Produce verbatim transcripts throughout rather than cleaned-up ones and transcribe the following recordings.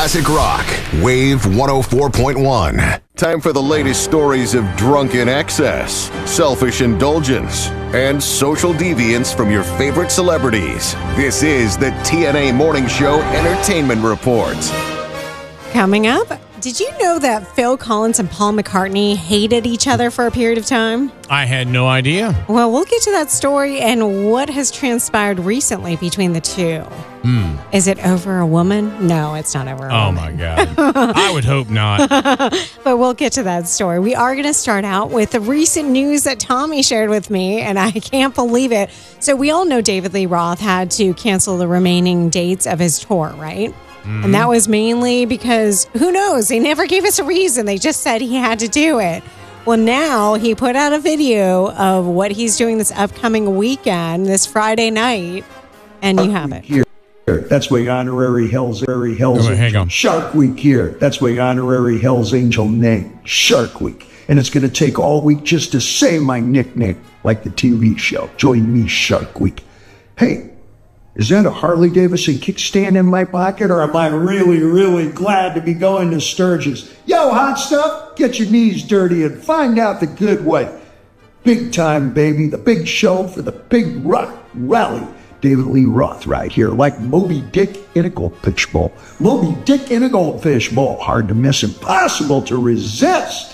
classic rock. Wave one oh four point one. Time for the latest stories of drunken excess, selfish indulgence, and social deviance from your favorite celebrities. This is the T N A Morning Show Entertainment Report. Coming up, did you know that Phil Collins and Paul McCartney hated each other for a period of time? I had no idea. Well, we'll get to that story and what has transpired recently between the two. Mm. Is it over a woman? No, it's not over a oh, woman. my God. I would hope not. But we'll get to that story. We are going to start out with the recent news that Tommy shared with me, and I can't believe it. So we all know David Lee Roth had to cancel the remaining dates of his tour, right? Mm-hmm. And that was mainly because, who knows, they never gave us a reason. They just said he had to do it. Well, now he put out a video of what he's doing this upcoming weekend, this Friday night, and you have it. Here. That's my honorary Hell's, honorary Hell's oh, Angel. Shark Week here. That's my honorary Hell's Angel name, Shark Week. And it's going to take all week just to say my nickname, like the T V show. Join me, Shark Week. Hey. Is that a Harley Davidson kickstand in my pocket, or am I really, really glad to be going to Sturgis? Yo, hot stuff, get your knees dirty and find out the good way. Big time, baby, the big show for the big rock rally. David Lee Roth right here, like Moby Dick in a goldfish bowl. Moby Dick in a goldfish bowl. Hard to miss, impossible to resist.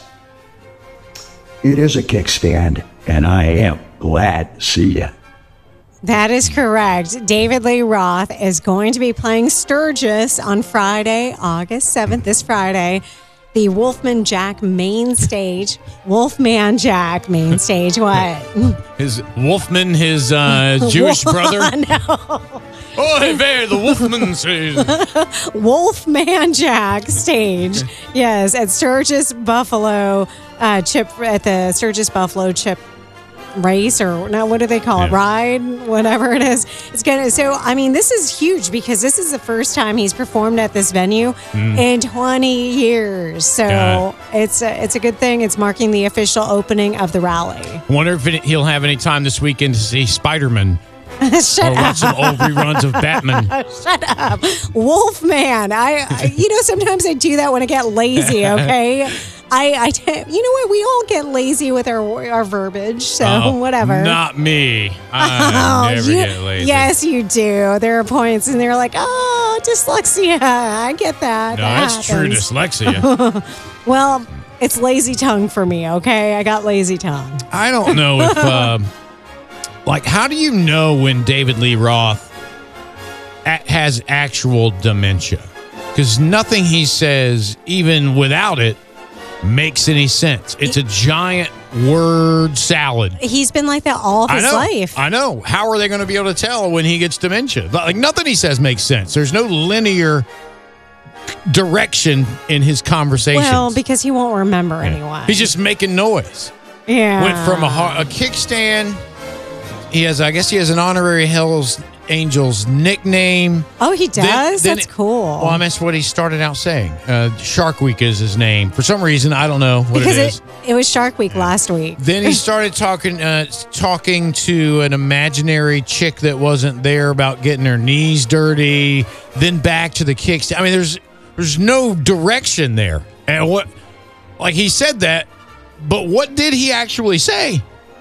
It is a kickstand, and I am glad to see you. That is correct. David Lee Roth is going to be playing Sturgis on Friday, August seventh, this Friday. The Wolfman Jack main stage. Wolfman Jack main stage. What? His Wolfman, his uh, Jewish brother? No. Oh, hey there, the Wolfman stage. Wolfman Jack stage. Yes, at Sturgis Buffalo uh, Chip, at the Sturgis Buffalo Chip race, or no, what do they call it? Yeah. Ride, whatever it is. It's gonna. So I mean, this is huge because this is the first time he's performed at this venue mm. in twenty years. So God. it's a, it's a good thing. It's marking the official opening of the rally. Wonder if it, he'll have any time this weekend to see Spider-Man. Shut or up. watch some old reruns of Batman. Shut up, Wolfman. I, I, you know, sometimes I do that when I get lazy. Okay. I, I t- you know what? We all get lazy with our our verbiage, so uh, whatever. Not me. I oh, never you, get lazy. Yes, you do. There are points, and they're like, oh, dyslexia. I get that. No, that that's true dyslexia. Well, it's lazy tongue for me, okay? I got lazy tongue. I don't know if, uh, like, how do you know when David Lee Roth a- has actual dementia? Because nothing he says, even without it, makes any sense. It's a giant word salad. He's been like that all of his I know, life. I know. How are they going to be able to tell when he gets dementia? Like, nothing he says makes sense. There's no linear direction in his conversations. Well, because he won't remember yeah. anyway. He's just making noise. Yeah. Went from a, a kickstand. He has, I guess he has an honorary Hell's Angels nickname. Oh, he does? Then, then That's it, cool. Well, I mean, that's what he started out saying. Uh, Shark Week is his name. For some reason, I don't know what because it is. It, it was Shark Week last week. Then he started talking uh, talking to an imaginary chick that wasn't there about getting her knees dirty. Then back to the kicks. I mean, there's there's no direction there. And what, like he said that, but what did he actually say?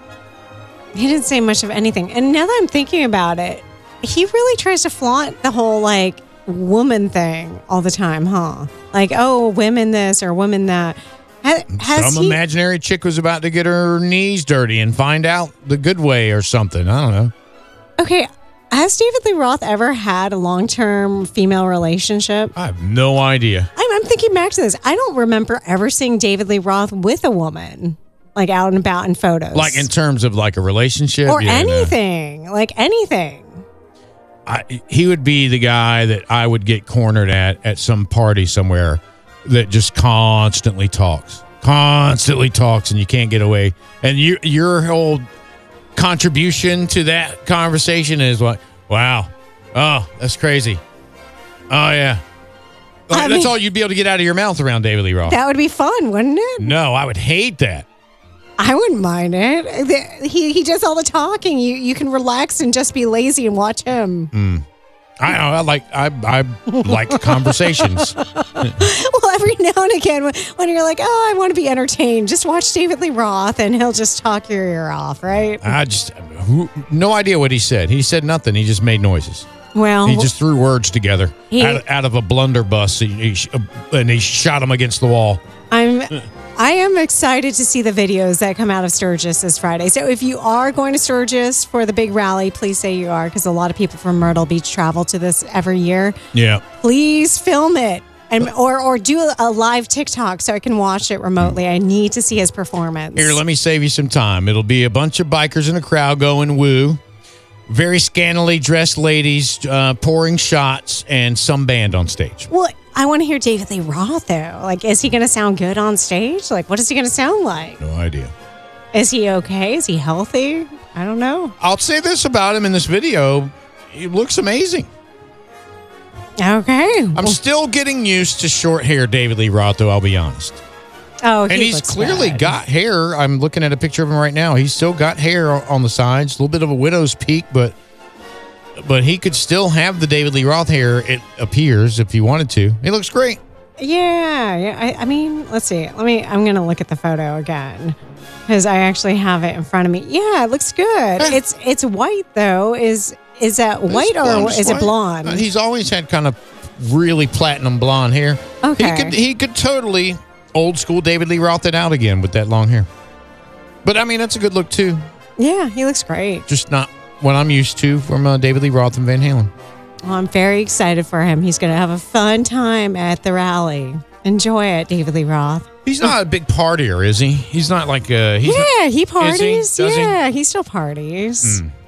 He didn't say much of anything. And now that I'm thinking about it, he really tries to flaunt the whole, like, woman thing all the time, huh? Like, oh, women this or women that. Has, has Some he, imaginary chick was about to get her knees dirty and find out the good way or something. I don't know. Okay, has David Lee Roth ever had a long-term female relationship? I have no idea. I'm, I'm thinking back to this. I don't remember ever seeing David Lee Roth with a woman, like out and about in photos. Like in terms of like a relationship? Or yeah, anything. No. Like anything. I, he would be the guy that I would get cornered at at some party somewhere that just constantly talks, constantly talks, and you can't get away. And you, your whole contribution to that conversation is like, wow, oh, that's crazy. Oh, yeah. Like, I that's mean, all you'd be able to get out of your mouth around David Lee Roth. That would be fun, wouldn't it? No, I would hate that. I wouldn't mind it. He he does all the talking. You you can relax and just be lazy and watch him. Mm. I know. I like I I like conversations. Well, every now and again, when, when you're like, "Oh, I want to be entertained," just watch David Lee Roth, and he'll just talk your ear off, right? I just who, no idea what he said. He said nothing. He just made noises. Well, He just threw words together He- out, out of a blunderbuss, he, he, sh- and he shot him against the wall. I'm. I am excited to see the videos that come out of Sturgis this Friday. So if you are going to Sturgis for the big rally, please say you are, because a lot of people from Myrtle Beach travel to this every year. Yeah. Please film it. And, or or do a live TikTok so I can watch it remotely. I need to see his performance. Here, let me save you some time. It'll be a bunch of bikers in a crowd going woo, very scantily dressed ladies uh, pouring shots, and some band on stage. Well, I want to hear David Lee Roth, though. Like, is he going to sound good on stage? Like, what is he going to sound like? No idea. Is he okay? Is he healthy? I don't know. I'll say this about him in this video. He looks amazing. Okay. I'm still getting used to short hair David Lee Roth, though, I'll be honest. Oh, And he he's looks clearly good. got hair. I'm looking at a picture of him right now. He's still got hair on the sides, a little bit of a widow's peak, but but he could still have the David Lee Roth hair, it appears, if he wanted to. He looks great. Yeah, yeah. I, I mean, let's see. Let me. I'm gonna look at the photo again because I actually have it in front of me. Yeah, it looks good. Eh. It's it's white though. Is is that white It's or blonde, is it white. blonde? Uh, He's always had kind of really platinum blonde hair. Okay. He could he could totally old school David Lee Roth it out again with that long hair. But I mean, that's a good look too. Yeah, he looks great. Just not what I'm used to from uh, David Lee Roth and Van Halen. Well, I'm very excited for him. He's gonna have a fun time at the rally. Enjoy it, David Lee Roth. He's not a big partier, is he? He's not like uh he's Yeah, not, he parties. Does he? Yeah, he still parties. Mm.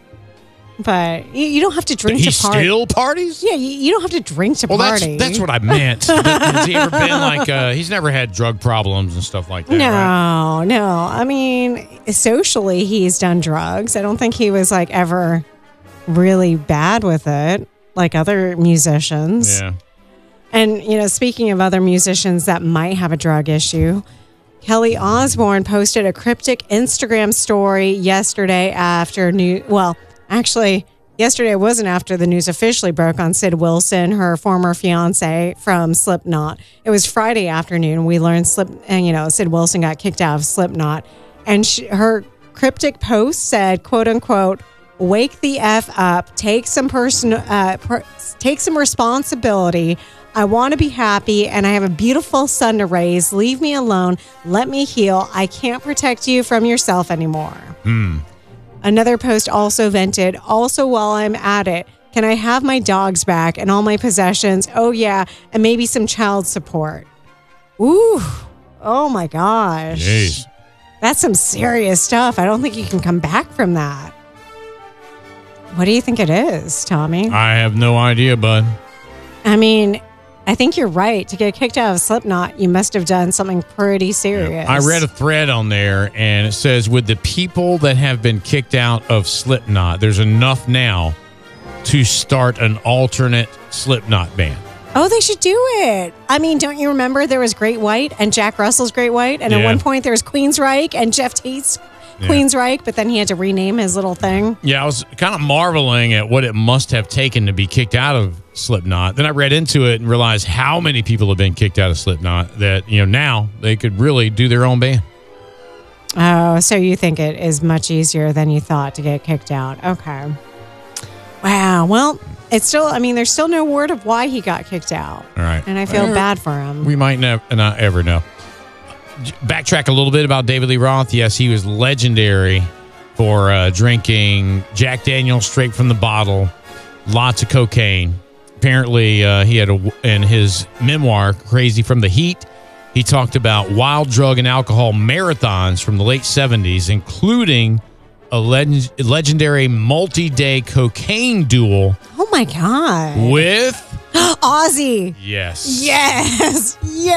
But you, you don't have to drink he to party. still parties? Yeah, you, you don't have to drink to Well, that's party. that's what I meant. But has he ever been like? Uh, he's never had drug problems and stuff like that. No, right? no. I mean, socially, he's done drugs. I don't think he was like ever really bad with it, like other musicians. Yeah. And you know, speaking of other musicians that might have a drug issue, Kelly Osbourne posted a cryptic Instagram story yesterday after new. Well, actually. Yesterday wasn't after the news officially broke on Sid Wilson, her former fiance from Slipknot. It was Friday afternoon. We learned Slip, and you know, Sid Wilson got kicked out of Slipknot, and she, her cryptic post said, "quote unquote, wake the f up, take some person, uh, per, take some responsibility. I want to be happy, and I have a beautiful son to raise. Leave me alone. Let me heal. I can't protect you from yourself anymore." Hmm. Another post also vented, "Also, while I'm at it, can I have my dogs back and all my possessions? Oh, yeah, and maybe some child support." Ooh, oh my gosh. Jeez. That's some serious stuff. I don't think you can come back from that. What do you think it is, Tommy? I have no idea, bud. I mean, I think you're right. To get kicked out of Slipknot, you must have done something pretty serious. I read a thread on there, and it says with the people that have been kicked out of Slipknot, there's enough now to start an alternate Slipknot band. Oh, they should do it. I mean, don't you remember there was Great White and Jack Russell's Great White? And Yeah. at one point there was Queensryche and Jeff Tate's Yeah. Queensryche, but then he had to rename his little thing. Yeah, I was kind of marveling at what it must have taken to be kicked out of Slipknot. Then I read into it and realized how many people have been kicked out of Slipknot that, you know, now they could really do their own band. Oh, so you think it is much easier than you thought to get kicked out. Okay. Wow. Well, it's still, I mean, there's still no word of why he got kicked out. All right. And I feel Well, bad for him. We might never, not ever know. Backtrack a little bit about David Lee Roth. Yes, he was legendary for uh, drinking Jack Daniel's straight from the bottle, lots of cocaine. Apparently, uh, he had a, in his memoir, Crazy from the Heat, he talked about wild drug and alcohol marathons from the late seventies, including a leg- legendary multi-day cocaine duel Oh my God. with... Ozzy. Yes. Yes.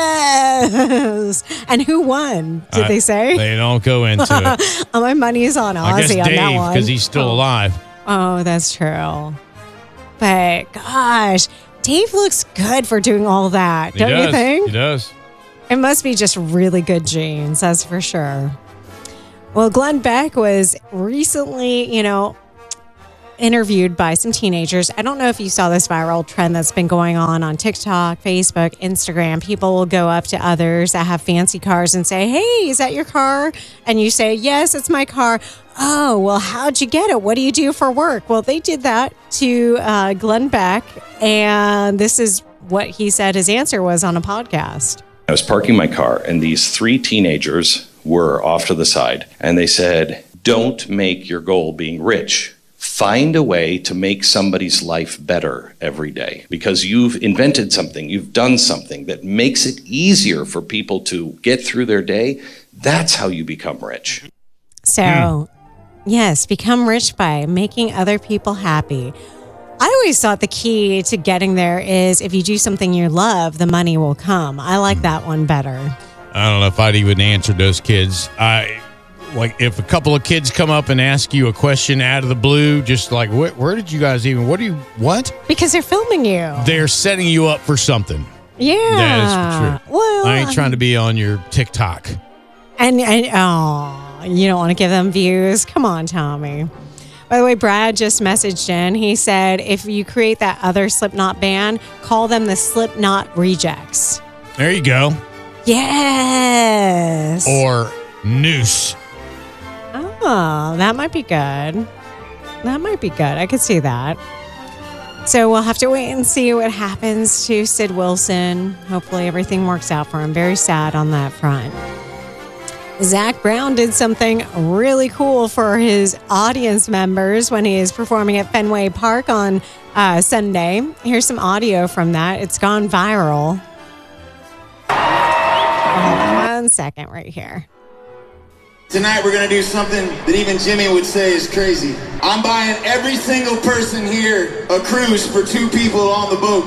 Yes. And who won? Did Uh, they say? They don't go into it. Oh, my money is on Ozzy I guess on that Dave, one. because he's still oh. alive. Oh, that's true. But gosh, Dave looks good for doing all that, He don't does. you think? He does. It must be just really good genes, that's for sure. Well, Glenn Beck was recently, you know, interviewed by some teenagers. I don't know if you saw this viral trend that's been going on on TikTok, Facebook, Instagram. People will go up to others that have fancy cars and say, hey, is that your car? And you say, yes, it's my car. Oh, well, how'd you get it? What do you do for work? Well, they did that to uh, Glenn Beck, and this is what he said his answer was on a podcast. I was parking my car, and these three teenagers were off to the side, and they said, don't make your goal being rich. Find a way to make somebody's life better every day, because you've invented something, you've done something that makes it easier for people to get through their day. That's how you become rich. So, mm. yes, become rich by making other people happy. I always thought the key to getting there is if you do something you love, the money will come. I like that one better. I don't know if I'd even answer those kids. I like if a couple of kids come up and ask you a question out of the blue, just like, where, where did you guys even, what do you, what? Because they're filming you. They're setting you up for something. Yeah. That is for true. Well, I ain't trying to be on your TikTok. And, and oh, you don't want to give them views? Come on, Tommy. By the way, Brad just messaged in. He said, if you create that other Slipknot band, call them the Slipknot Rejects. There you go. Yes. Or Noose. Oh, that might be good. That might be good. I could see that. So we'll have to wait and see what happens to Sid Wilson. Hopefully everything works out for him. Very sad on that front. Zach Brown did something really cool for his audience members when he is performing at Fenway Park on uh, Sunday. Here's some audio from that. It's gone viral. Oh, one second right here. Tonight we're going to do something that even Jimmy would say is crazy. I'm buying every single person here a cruise for two people on the boat.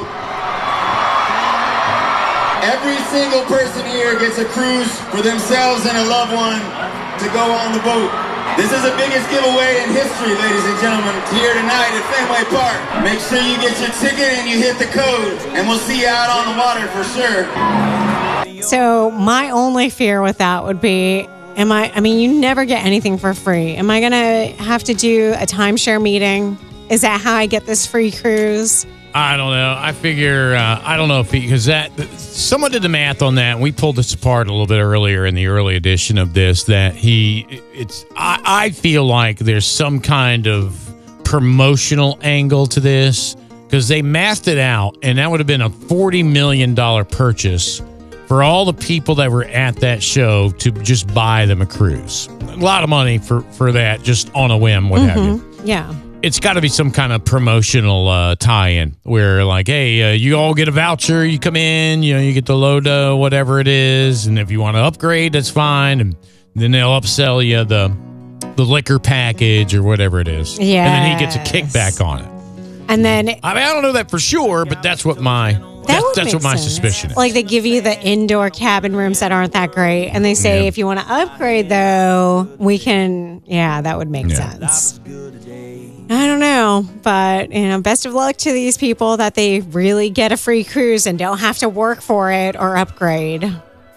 Every single person here gets a cruise for themselves and a loved one to go on the boat. This is the biggest giveaway in history, ladies and gentlemen, here tonight at Fenway Park. Make sure you get your ticket and you hit the code, and we'll see you out on the water for sure. So my only fear with that would be, am I, I mean, you never get anything for free. Am I going to have to do a timeshare meeting? Is that how I get this free cruise? I don't know. I figure, uh, I don't know if because that, someone did the math on that, and we pulled this apart a little bit earlier in the early edition of this, that he, it's, I, I feel like there's some kind of promotional angle to this, because they mathed it out, and that would have been a forty million dollars purchase for all the people that were at that show to just buy them a cruise. A lot of money for, for that, just on a whim, what mm-hmm. have you. Yeah. It's got to be some kind of promotional uh, tie-in where, like, hey, uh, you all get a voucher. You come in, you know, you get the Lodo, whatever it is, and if you want to upgrade, that's fine. And then they'll upsell you the the liquor package or whatever it is. Yeah, and then he gets a kickback on it. And then, I mean, I don't know that for sure, but that's what my that that's, that's what my sense. suspicion is. Like they give you the indoor cabin rooms that aren't that great, and they say Yeah. if you want to upgrade, though, we can. Yeah, that would make Yeah. sense. I don't know, but you know, best of luck to these people that they really get a free cruise and don't have to work for it or upgrade.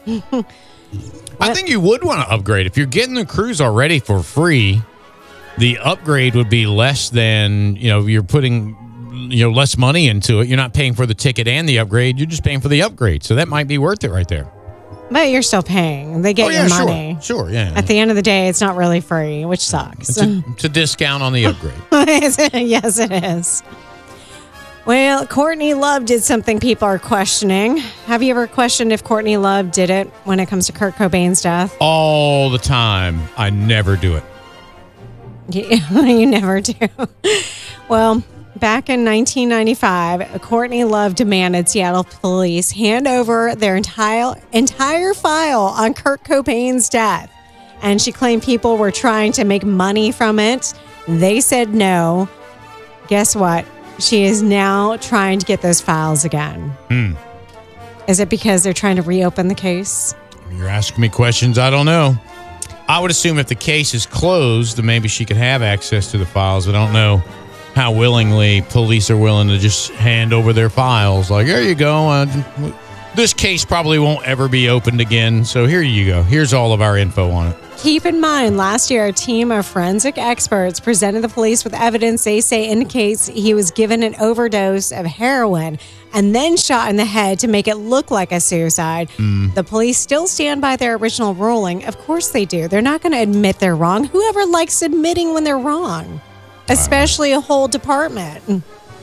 I think you would want to upgrade. If you're getting the cruise already for free, the upgrade would be less than, you know, you're putting, you know, less money into it. You're not paying for the ticket and the upgrade. You're just paying for the upgrade. So that might be worth it right there. But you're still paying. They get Oh, yeah, your money. Sure, sure, yeah. At the end of the day, it's not really free, which sucks. It's a, it's a discount on the upgrade. Yes, it is. Well, Courtney Love did something people are questioning. Have you ever questioned if Courtney Love did it when it comes to Kurt Cobain's death? All the time. I never do it. You, you never do. Well, back in nineteen ninety-five, Courtney Love demanded Seattle police hand over their entire entire file on Kurt Cobain's death. And she claimed people were trying to make money from it. They said no. Guess what? She is now trying to get those files again. Hmm. Is it because they're trying to reopen the case? You're asking me questions I don't know. I would assume if the case is closed, then maybe she could have access to the files. I don't know how willingly police are willing to just hand over their files. Like, here you go. Uh, this case probably won't ever be opened again. So here you go. Here's all of our info on it. Keep in mind, last year, a team of forensic experts presented the police with evidence they say indicates he was given an overdose of heroin and then shot in the head to make it look like a suicide. Mm. The police still stand by their original ruling. Of course they do. They're not going to admit they're wrong. Whoever likes admitting when they're wrong, especially a whole department.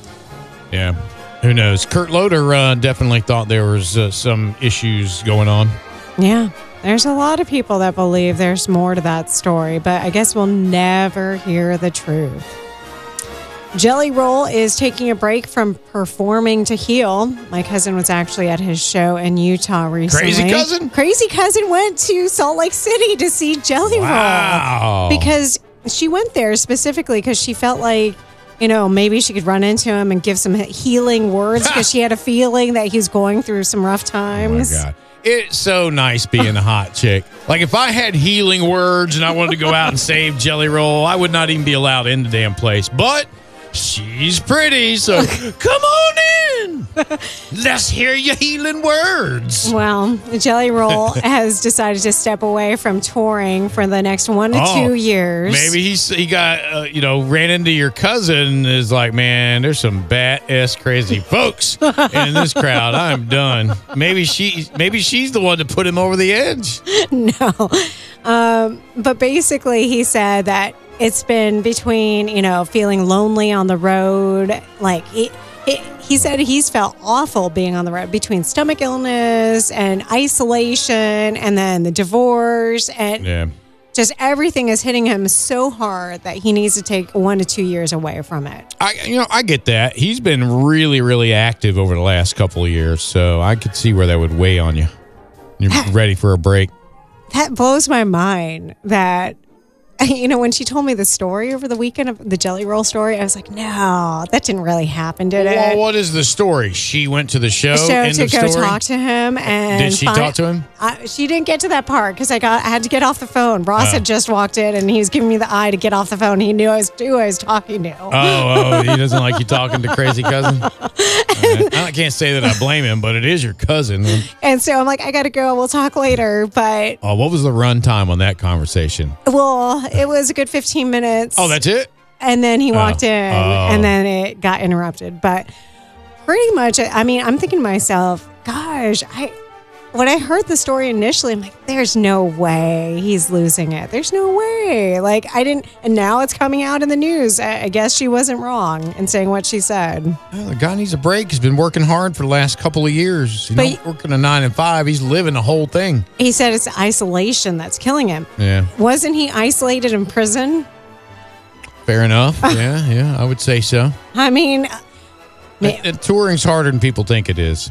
Yeah. Who knows? Kurt Loder uh, definitely thought there was uh, some issues going on. Yeah. There's a lot of people that believe there's more to that story, but I guess we'll never hear the truth. Jelly Roll is taking a break from performing to heal. My cousin was actually at his show in Utah recently. Crazy cousin? Crazy cousin went to Salt Lake City to see Jelly Wow. Roll. Because she went there specifically because she felt like, you know, maybe she could run into him and give some healing words because she had a feeling that he's going through some rough times. Oh, my God. It's so nice being a hot chick. Like, if I had healing words and I wanted to go out and save Jelly Roll, I would not even be allowed in the damn place. But she's pretty, so come on in. Let's hear your healing words. Well, Jelly Roll has decided to step away from touring for the next one to Oh, two years. Maybe he's, he got, uh, you know, ran into your cousin and is like, man, there's some bat-ass crazy folks in this crowd. I'm done. Maybe she, maybe she's the one to put him over the edge. No. Um, but basically, he said that it's been between, you know, feeling lonely on the road. Like, he, he, he said he's felt awful being on the road between stomach illness and isolation and then the divorce. And Yeah. just everything is hitting him so hard that he needs to take one to two years away from it. I, you know, I get that. He's been really, really active over the last couple of years, so I could see where that would weigh on you. You're ready for a break. That blows my mind that, you know, when she told me the story over the weekend of the Jelly Roll story, I was like, no, that didn't really happen, did it? Well, what is the story? She went to the show, show end to of go story? talk to him, and Did she find- talk to him? I, she didn't get to that part because I got I had to get off the phone. Ross Oh. had just walked in, and he was giving me the eye to get off the phone. He knew I was who I was talking to. Oh, oh, he doesn't like you talking to crazy cousin? All right. I can't say that I blame him, but it is your cousin. And so I'm like, I got to go. We'll talk later. But Oh, what was the run time on that conversation? well, it was a good fifteen minutes. Oh, that's it? And then he walked Oh. in, Oh. and then it got interrupted. But pretty much, I mean, I'm thinking to myself, gosh, I when I heard the story initially, I'm like, there's no way he's losing it. There's no way. Like, I didn't, and now it's coming out in the news. I, I guess she wasn't wrong in saying what she said. Well, the guy needs a break. He's been working hard for the last couple of years. You But know, y- working a nine and five. He's living the whole thing. He said it's isolation that's killing him. Yeah. Wasn't he isolated in prison? Fair enough. Yeah, yeah, I would say so. I mean, And, and touring's harder than people think it is.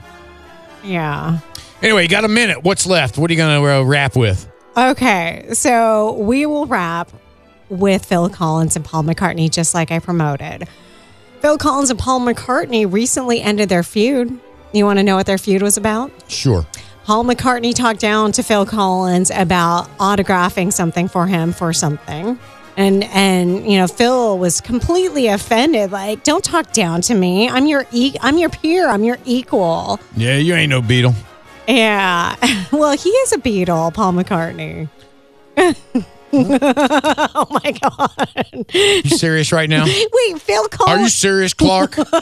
yeah. Anyway, you got a minute. What's left? What are you going to uh, wrap with? Okay, so we will wrap with Phil Collins and Paul McCartney, just like I promoted. Phil Collins and Paul McCartney recently ended their feud. You want to know what their feud was about? Sure. Paul McCartney talked down to Phil Collins about autographing something for him for something. And, and you know, Phil was completely offended. Like, don't talk down to me. I'm your e- I'm your peer. I'm your equal. Yeah, you ain't no Beatle. Yeah. Well, he is a Beatle, Paul McCartney. Oh, my God. You serious right now? Wait, Phil Are you Collins. serious, Clark? Don't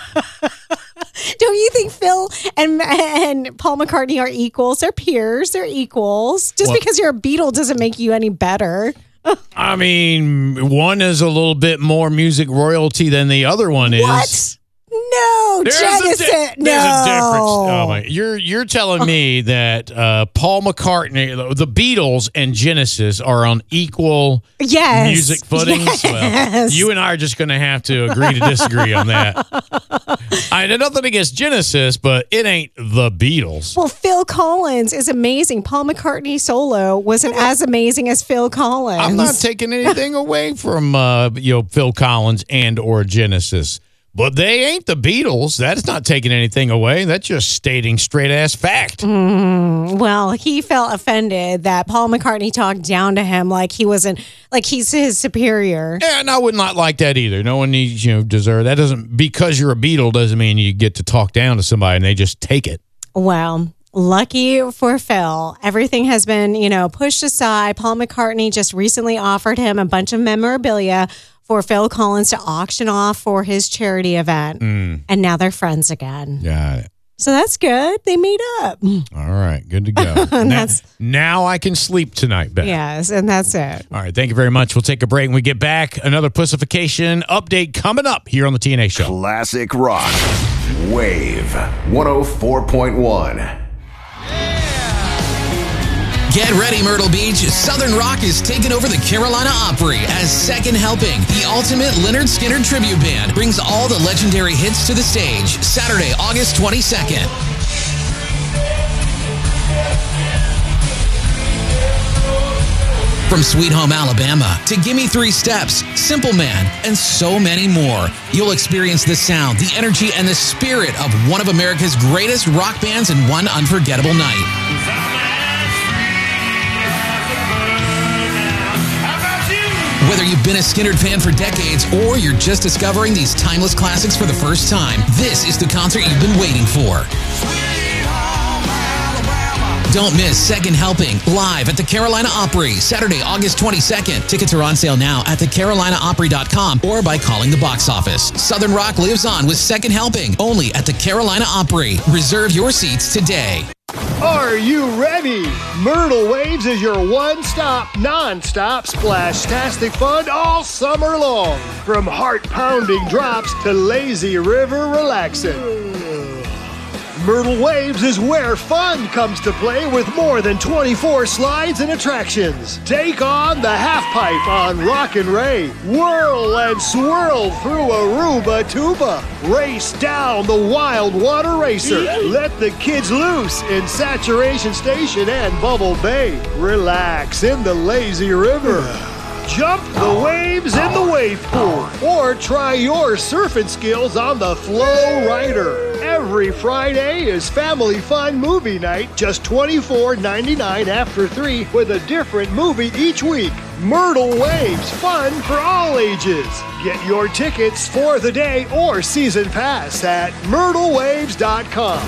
you think Phil and, and Paul McCartney are equals? They're peers. They're equals. Just Well- because you're a Beatle doesn't make you any better. I mean, one is a little bit more music royalty than the other one is. What? No, There's, a, Genesis. di- no. there's a difference. Oh my! You're you're telling me that uh, Paul McCartney, the Beatles, and Genesis are on equal Yes. music footing? Well, Yes. you and I are just going to have to agree to disagree on that. I had nothing against Genesis, but it ain't the Beatles. Well, Phil Collins is amazing. Paul McCartney's solo wasn't as amazing as Phil Collins. I'm not taking anything away from uh, you know Phil Collins and or Genesis. But they ain't the Beatles. That's not taking anything away. That's just stating straight ass fact. Mm, well, he felt offended that Paul McCartney talked down to him like he wasn't, like he's his superior. Yeah, and I would not like that either. No one needs, you know, deserve that. Doesn't because you're a Beatle doesn't mean you get to talk down to somebody and they just take it. Well, Lucky for Phil, everything has been, you know, pushed aside. Paul McCartney just recently offered him a bunch of memorabilia for Phil Collins to auction off for his charity event. Mm. And now they're friends again. Got it. So that's good. They made up. All right. Good to go. And now, that's- now I can sleep tonight, Beth. Yes, and that's it. All right. Thank you very much. We'll take a break. When we get back, another Pussification update coming up here on the T N A Show. Classic rock. Wave one oh four point one. Get ready, Myrtle Beach. Southern Rock is taking over the Carolina Opry as Second Helping. The ultimate Lynyrd Skynyrd tribute band brings all the legendary hits to the stage Saturday, August twenty-second. From Sweet Home Alabama to Gimme Three Steps, Simple Man, and so many more. You'll experience the sound, the energy, and the spirit of one of America's greatest rock bands in one unforgettable night. Whether you've been a Skynyrd fan for decades or you're just discovering these timeless classics for the first time, this is the concert you've been waiting for. Don't miss Second Helping live at the Carolina Opry, Saturday, August twenty-second. Tickets are on sale now at the carolina opry dot com or by calling the box office. Southern Rock lives on with Second Helping, only at the Carolina Opry. Reserve your seats today. Are you ready? Myrtle Waves is your one-stop, non-stop splash-tastic fun all summer long. From heart-pounding drops to lazy river relaxing. Myrtle Waves is where fun comes to play with more than twenty-four slides and attractions. Take on the half pipe on Rock and Ray. Whirl and swirl through Aruba Tuba. Race down the Wild Water Racer. Let the kids loose in Saturation Station and Bubble Bay. Relax in the lazy river. Jump the waves in the wave pool, or try your surfing skills on the Flow Rider. Every Friday is Family Fun Movie Night, just twenty-four ninety-nine after three, with a different movie each week. Myrtle Waves, fun for all ages. Get your tickets for the day or season pass at myrtle waves dot com.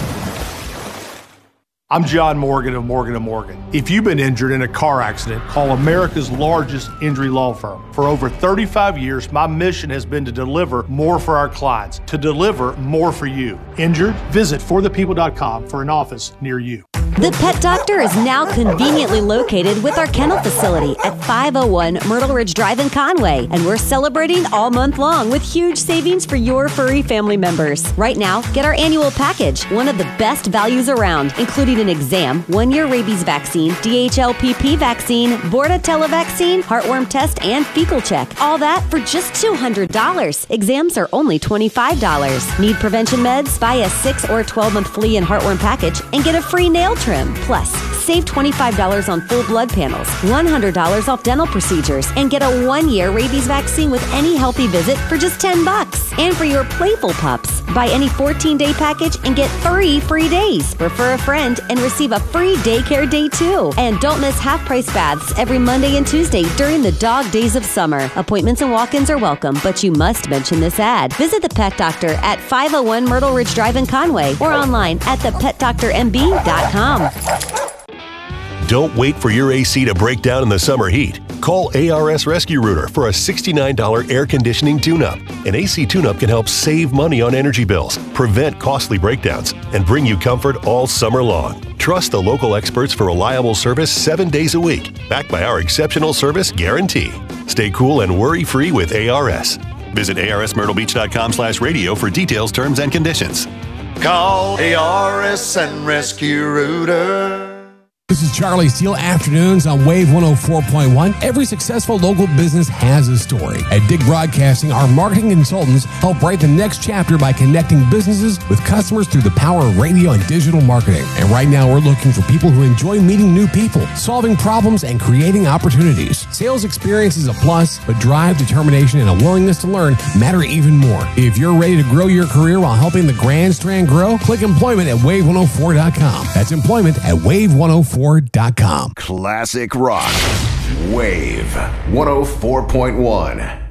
I'm John Morgan of Morgan and Morgan. If you've been injured in a car accident, call America's largest injury law firm. For over thirty-five years, my mission has been to deliver more for our clients, to deliver more for you. Injured? Visit for the people dot com for an office near you. The Pet Doctor is now conveniently located with our kennel facility at five oh one Myrtle Ridge Drive in Conway, and we're celebrating all month long with huge savings for your furry family members. Right now, get our annual package, one of the best values around, including an exam, one-year rabies vaccine, D H L P P vaccine, Bordetella vaccine, heartworm test, and fecal check. All that for just two hundred dollars. Exams are only twenty-five dollars. Need prevention meds? Buy a six or twelve-month flea and heartworm package and get a free nail trim. Plus, save twenty-five dollars on full blood panels, one hundred dollars off dental procedures, and get a one-year rabies vaccine with any healthy visit for just ten bucks. And for your playful pups, buy any fourteen-day package and get three free days. Refer a friend and receive a free daycare day too. And don't miss half-price baths every Monday and Tuesday during the dog days of summer. Appointments and walk-ins are welcome, but you must mention this ad. Visit the Pet Doctor at five oh one Myrtle Ridge Drive in Conway or online at the pet doctor m b dot com. Don't wait for your A C to break down in the summer heat. Call A R S Rescue Rooter for a sixty-nine dollars air conditioning tune-up. An A C tune-up can help save money on energy bills, prevent costly breakdowns, and bring you comfort all summer long. Trust the local experts for reliable service seven days a week, backed by our exceptional service guarantee. Stay cool and worry-free with A R S. Visit A R S myrtle beach dot com slash radio for details, terms, and conditions. Call A R S and Rescue Rooter. This is Charlie Steele, Afternoons on Wave one oh four point one. Every successful local business has a story. At Dig Broadcasting, our marketing consultants help write the next chapter by connecting businesses with customers through the power of radio and digital marketing. And right now, we're looking for people who enjoy meeting new people, solving problems, and creating opportunities. Sales experience is a plus, but drive, determination, and a willingness to learn matter even more. If you're ready to grow your career while helping the Grand Strand grow, click employment at wave one oh four dot com. That's employment at wave one oh four dot com. Classic rock. Wave one oh four point one.